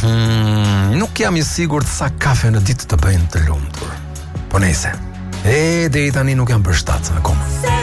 Nuk jam i sigurt sa kafe në ditë të bëjnë të lumtur. Po nejse. Deri tani nuk jam bërë shtatë akoma.